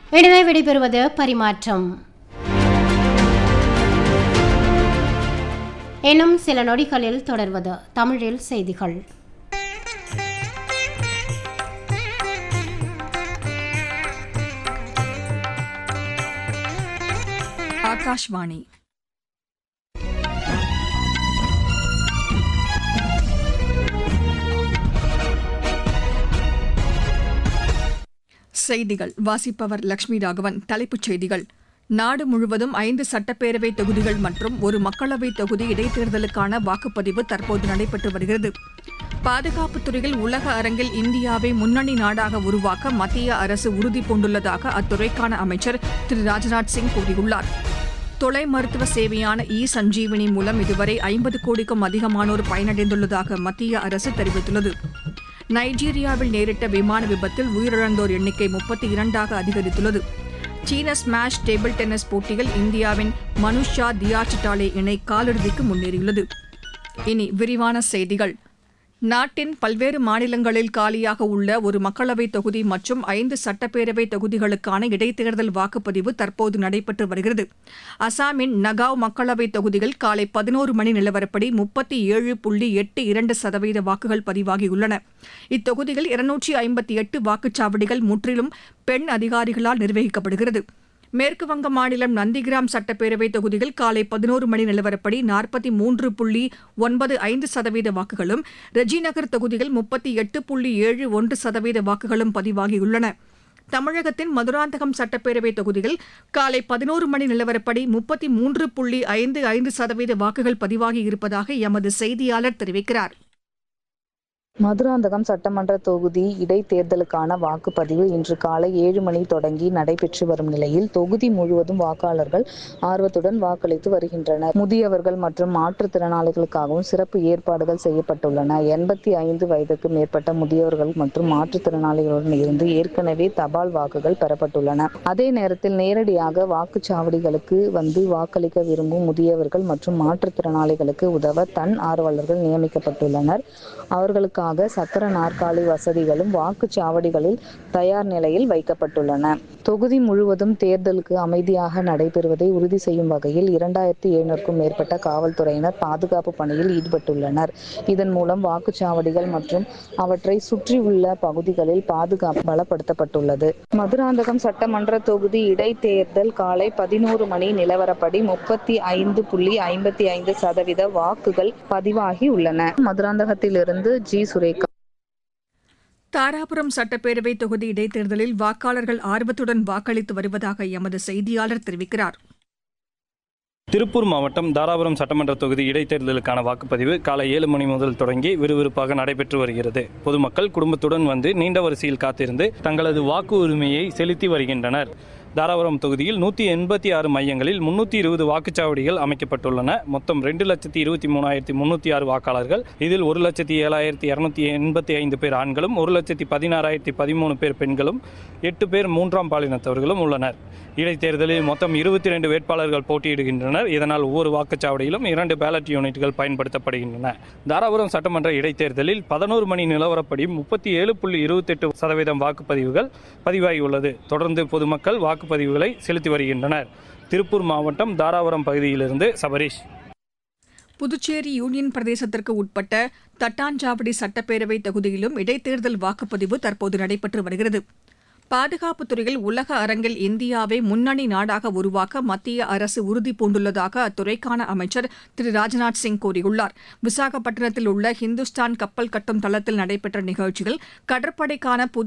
எனவே விடைபெறுவது பரிமாற்றம். இன்னும் சில நொடிகளில் தொடர்வது தமிழில் செய்திகள். ஆகாஷ்வாணி. செய்திகள் வாசிப்பவர் லட்சுமி ராகவன். தலைப்புச் செய்திகள்: நாடு முழுவதும் 5 சட்டப்பேரவை தொகுதிகள் மற்றும் ஒரு மக்களவைத் தொகுதி இடைத்தேர்தலுக்கான வாக்குப்பதிவு தற்போது நடைபெற்று வருகிறது. பாதுகாப்புத் துறையில் உலக அரங்கில் இந்தியாவை முன்னணி நாடாக உருவாக்க மத்திய அரசு உறுதி பூண்டுள்ளதாக அத்துறைக்கான அமைச்சர் திரு ராஜ்நாத் சிங் கூறியுள்ளார். தொலை மருத்துவ சேவையான சஞ்சீவினி மூலம் இதுவரை 50 கோடிக்கும் அதிகமானோர் பயனடைந்துள்ளதாக மத்திய அரசு தெரிவித்துள்ளது. நைஜீரியாவில் நேரிட்ட விமான விபத்தில் உயிரிழந்தோர் எண்ணிக்கை 32ஆக அதிகரித்துள்ளது. சீன ஸ்மாஷ் டேபிள் டென்னிஸ் போட்டியில் இந்தியாவின் மனுஷா தியாச்சிட்டாலே இணை காலிறுதிக்கு முன்னேறியுள்ளது. இனி விரிவான செய்திகள். நாட்டின் பல்வேறு மாநிலங்களில் காலியாக உள்ள ஒரு மக்களவைத் தொகுதி மற்றும் 5 சட்டப்பேரவை தொகுதிகளுக்கான இடைத்தேர்தல் வாக்குப்பதிவு தற்போது நடைபெற்று வருகிறது. அசாமின் நகாவ் மக்களவைத் தொகுதியில் காலை 11 மணி நிலவரப்படி 37.82% வாக்குகள் பதிவாகியுள்ளன. இத்தொகுதியில் 258 வாக்குச்சாவடிகள் முற்றிலும் பெண் அதிகாரிகளால் நிர்வகிக்கப்படுகிறது. மேற்குவங்க மாநிலம் நந்திகிராம் சட்டப்பேரவைத் தொகுதியில் காலை 11 மணி நிலவரப்படி 43.95% வாக்குகளும், ரெஜிநகர் தொகுதியில் 38.71% வாக்குகளும் பதிவாகியுள்ளன. தமிழகத்தின் மதுராந்தகம் சட்டப்பேரவைத் தொகுதியில் காலை 11 மணி நிலவரப்படி 33.55% வாக்குகள் பதிவாகியிருப்பதாக எமது செய்தியாளர் தெரிவிக்கிறார். மதுராந்தகம் சட்டமன்ற தொகுதி இடைத்தேர்தலுக்கான வாக்குப்பதிவு இன்று காலை 7 மணி தொடங்கி நடைபெற்று வரும் நிலையில் தொகுதி முழுவதும் வாக்காளர்கள் ஆர்வத்துடன் வாக்களித்து வருகின்றனர். முதியவர்கள் மற்றும் மாற்றுத்திறனாளிகளுக்காகவும் சிறப்பு ஏற்பாடுகள் செய்யப்பட்டுள்ளன. 85 வயதுக்கு மேற்பட்ட முதியவர்கள் மற்றும் மாற்றுத்திறனாளிகளுடன் இருந்து ஏற்கனவே தபால் வாக்குகள் பெறப்பட்டுள்ளன. அதே நேரத்தில் நேரடியாக வாக்குச்சாவடிகளுக்கு வந்து வாக்களிக்க விரும்பும் முதியவர்கள் மற்றும் மாற்றுத்திறனாளிகளுக்கு உதவ தன் ஆர்வலர்கள் நியமிக்கப்பட்டுள்ளனர். அவர்களுக்காக சக்கர நாற்காலி வசதிகளும் வாக்குச்சாவடிகளில் தயார் நிலையில் வைக்கப்பட்டுள்ளன. தொகுதி முழுவதும் தேர்தலுக்கு அமைதியாக நடைபெறுவதை உறுதி செய்யும் வகையில் 2700க்கும் மேற்பட்ட காவல்துறையினர் பாதுகாப்பு பணியில் ஈடுபட்டுள்ளனர். இதன் மூலம் வாக்குச்சாவடிகள் மற்றும் அவற்றை சுற்றியுள்ள பகுதிகளில் பாதுகாப்பு பலப்படுத்தப்பட்டுள்ளது. மதுராந்தகம் சட்டமன்ற தொகுதி இடைத்தேர்தல் காலை 11 மணி நிலவரப்படி 35.55% வாக்குகள் பதிவாகி உள்ளன. மதுராந்தகத்திலிருந்து ஜி. சுரேகா. தாராபுரம் சட்டப்பேரவை தொகுதி இடைத்தேர்தலில் வாக்காளர்கள் ஆர்வத்துடன் வாக்களித்து வருவதாக எமது செய்தியாளர் தெரிவிக்கிறார். திருப்பூர் மாவட்டம் தாராபுரம் சட்டமன்ற தொகுதி இடைத்தேர்தலுக்கான வாக்குப்பதிவு காலை 7 மணி முதல் தொடங்கி விறுவிறுப்பாக நடைபெற்று வருகிறது. பொதுமக்கள் குடும்பத்துடன் வந்து நீண்ட வரிசையில் காத்திருந்து தங்களது வாக்கு உரிமையை செலுத்தி வருகின்றனர். தாராபுரம் தொகுதியில் 186 மையங்களில் 320 வாக்குச்சாவடிகள் அமைக்கப்பட்டுள்ளன. மொத்தம் 2,23,306 வாக்காளர்கள். இதில் 1,07,285 பேர் ஆண்களும் 1,16,013 பேர் பெண்களும் 8 பேர் 3ஆம் பாலினத்தவர்களும் உள்ளனர். இடைத்தேர்தலில் மொத்தம் 22 வேட்பாளர்கள் போட்டியிடுகின்றனர். இதனால் ஒவ்வொரு வாக்குச்சாவடியிலும் 2 பேலட் யூனிட்கள் பயன்படுத்தப்படுகின்றன. தாராபுரம் சட்டமன்ற இடைத்தேர்தலில் 11 மணி நிலவரப்படி 37.28% வாக்குப்பதிவுகள் பதிவாகியுள்ளது. தொடர்ந்து பொதுமக்கள் வாக்குப்பதிவுகளை செலுத்தி வருகின்றனர். திருப்பூர் மாவட்டம் தாராபுரம் பகுதியிலிருந்து சபரீஷ். புதுச்சேரி யூனியன் பிரதேசத்திற்கு உட்பட்ட தட்டாஞ்சாவடி சட்டப்பேரவை தொகுதியிலும் இடைத்தேர்தல் வாக்குப்பதிவு தற்போது நடைபெற்று வருகிறது. பாதுகாப்புத் துறையில் உலக அரங்கில் இந்தியாவை முன்னணி நாடாக உருவாக்க மத்திய அரசு உறுதி பூண்டுள்ளதாக அத்துறைக்கான அமைச்சர் திரு ராஜ்நாத் சிங் கூறியுள்ளார். விசாகப்பட்டினத்தில் உள்ள ஹிந்துஸ்தான் கப்பல் கட்டும் தளத்தில் நடைபெற்ற நிகழ்ச்சியில் கடற்படைக்கான புதிய